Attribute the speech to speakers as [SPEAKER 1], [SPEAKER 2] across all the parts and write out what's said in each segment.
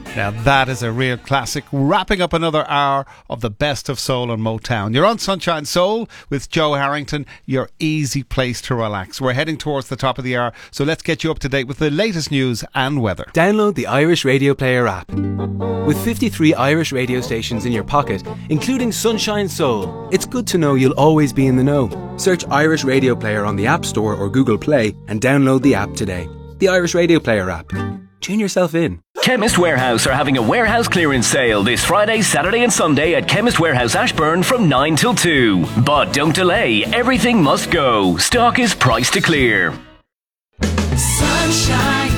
[SPEAKER 1] Now that is a real classic, wrapping up another hour of the best of soul and Motown. You're on Sunshine Soul with Joe Harrington, your easy place to relax. We're heading towards the top of the hour, so let's get you up to date with the latest news and weather.
[SPEAKER 2] Download the Irish Radio Player app. With 53 Irish radio stations in your pocket, including Sunshine Soul, it's good to know you'll always be in the know. Search Irish Radio Player on the App Store or Google Play and download the app today. The Irish Radio Player app. Tune yourself in.
[SPEAKER 3] Chemist Warehouse are having a warehouse clearance sale this Friday, Saturday and Sunday at Chemist Warehouse Ashburn from 9 till 2. But don't delay, everything must go. Stock is priced to clear.
[SPEAKER 4] Sunshine.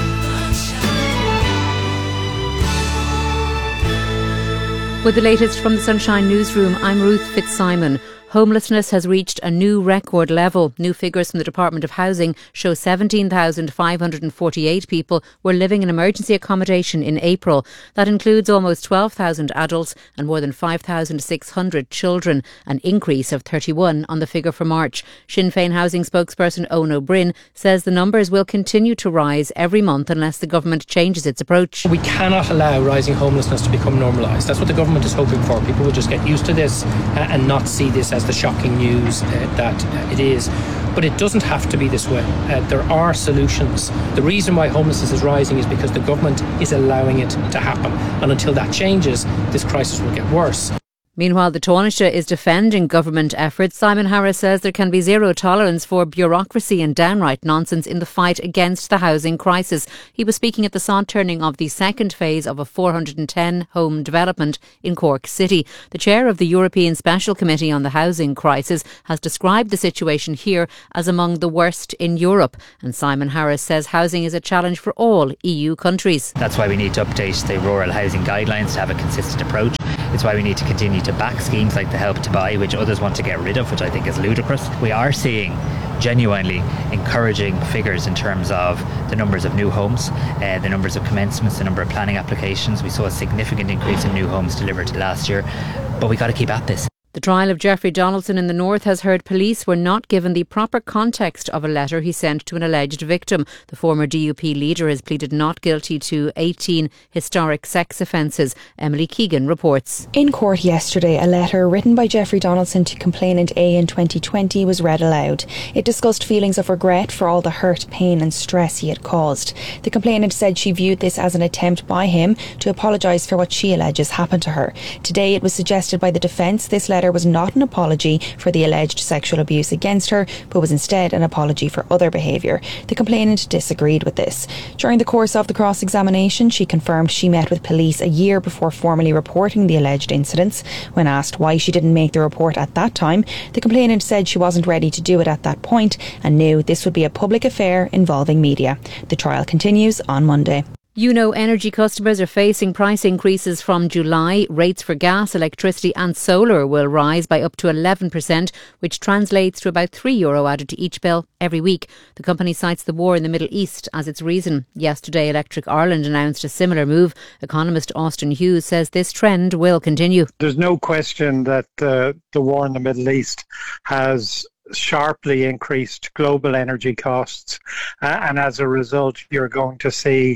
[SPEAKER 5] With the latest from the Sunshine Newsroom, I'm Ruth Fitzsimon. Homelessness has reached a new record level. New figures from the Department of Housing show 17,548 people were living in emergency accommodation in April. That includes almost 12,000 adults and more than 5,600 children, an increase of 31 on the figure for March. Sinn Féin housing spokesperson Owen O'Brien says the numbers will continue to rise every month unless the government changes its approach.
[SPEAKER 6] We cannot allow rising homelessness to become normalised. That's what the government is hoping for. People will just get used to this and not see this as the shocking news that it is. But it doesn't have to be this way. There are solutions. The reason why homelessness is rising is because the government is allowing it to happen. And until that changes, this crisis will get worse.
[SPEAKER 5] Meanwhile, the Taoiseach is defending government efforts. Simon Harris says there can be zero tolerance for bureaucracy and downright nonsense in the fight against the housing crisis. He was speaking at the sod turning of the second phase of a 410 home development in Cork City. The chair of the European Special Committee on the Housing Crisis has described the situation here as among the worst in Europe. And Simon Harris says housing is a challenge for all EU countries.
[SPEAKER 7] That's why we need to update the rural housing guidelines to have a consistent approach. It's why we need to continue to back schemes like the Help to Buy, which others want to get rid of, which I think is ludicrous. We are seeing genuinely encouraging figures in terms of the numbers of new homes, the numbers of commencements, the number of planning applications. We saw a significant increase in new homes delivered last year, but we got to keep at this.
[SPEAKER 5] The trial of Jeffrey Donaldson in the North has heard police were not given the proper context of a letter he sent to an alleged victim. The former DUP leader has pleaded not guilty to 18 historic sex offences. Emily Keegan reports.
[SPEAKER 8] In court yesterday, a letter written by Jeffrey Donaldson to complainant A in 2020 was read aloud. It discussed feelings of regret for all the hurt, pain and stress he had caused. The complainant said she viewed this as an attempt by him to apologise for what she alleges happened to her. Today it was suggested by the defence this letter was not an apology for the alleged sexual abuse against her, but was instead an apology for other behaviour. The complainant disagreed with this. During the course of the cross-examination, she confirmed she met with police a year before formally reporting the alleged incidents. When asked why she didn't make the report at that time, the complainant said she wasn't ready to do it at that point and knew this would be a public affair involving media. The trial continues on Monday.
[SPEAKER 5] Energy customers are facing price increases from July. Rates for gas, electricity and solar will rise by up to 11%, which translates to about €3 added to each bill every week. The company cites the war in the Middle East as its reason. Yesterday, Electric Ireland announced a similar move. Economist Austin Hughes says this trend will continue.
[SPEAKER 9] There's no question that the war in the Middle East has sharply increased global energy costs, and as a result you're going to see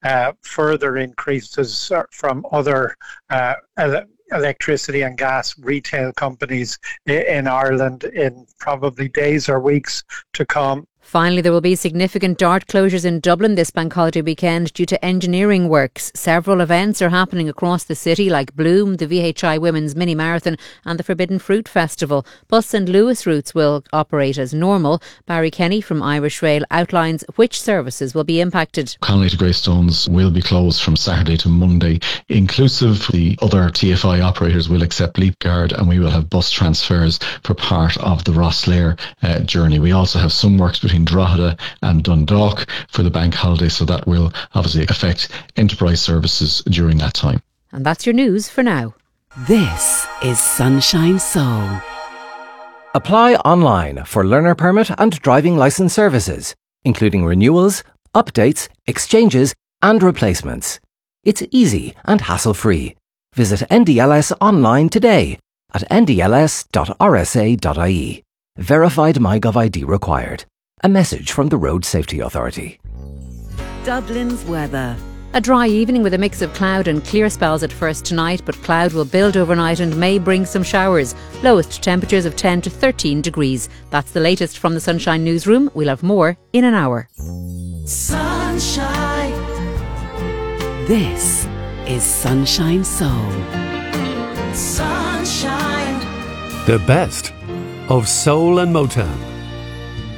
[SPEAKER 9] further increases from other electricity and gas retail companies in Ireland in probably days or weeks to come.
[SPEAKER 5] Finally, there will be significant DART closures in Dublin this bank holiday weekend due to engineering works. Several events are happening across the city like Bloom, the VHI Women's Mini Marathon and the Forbidden Fruit Festival. Bus and Lewis routes will operate as normal. Barry Kenny from Irish Rail outlines which services will be impacted.
[SPEAKER 10] Connolly to Greystones will be closed from Saturday to Monday, inclusive. The other TFI operators will accept Leapguard and we will have bus transfers for part of the Rosslare journey. We also have some works between Drogheda and Dundalk for the bank holiday, so that will obviously affect enterprise services during that time.
[SPEAKER 5] And that's your news for now.
[SPEAKER 11] This is Sunshine Soul.
[SPEAKER 12] Apply online for learner permit and driving licence services, including renewals, updates, exchanges and replacements. It's easy and hassle-free. Visit NDLS online today at ndls.rsa.ie. Verified MyGov ID required. A message from the Road Safety Authority.
[SPEAKER 11] Dublin's weather.
[SPEAKER 5] A dry evening with a mix of cloud and clear spells at first tonight, but cloud will build overnight and may bring some showers. Lowest temperatures of 10 to 13 degrees. That's the latest from the Sunshine Newsroom. We'll have more in an hour.
[SPEAKER 11] Sunshine. This is Sunshine Soul. Sunshine.
[SPEAKER 4] The best of soul and Motown.